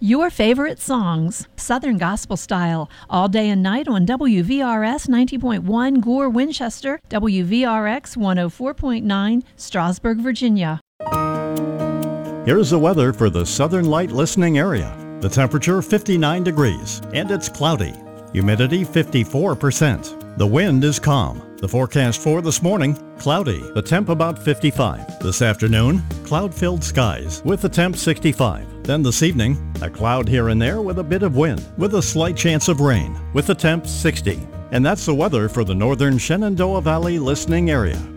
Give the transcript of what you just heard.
Your favorite songs, Southern Gospel Style, all day and night on WVRS 90.1 Gore, Winchester, WVRX 104.9 Strasburg, Virginia. Here's the weather for the Southern Light listening area. The temperature 59 degrees and it's cloudy. Humidity 54%. The wind is calm. The forecast for this morning, cloudy. The temp about 55. This afternoon, cloud-filled skies with the temp 65. Then this evening, a cloud here and there with a bit of wind with a slight chance of rain with the temp 60. And that's the weather for the northern Shenandoah Valley listening area.